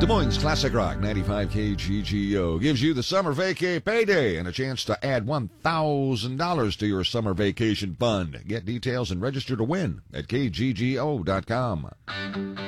Des Moines Classic Rock 95 KGGO gives you the summer vacay payday and a chance to add $1,000 to your summer vacation fund. Get details and register to win at kggo.com.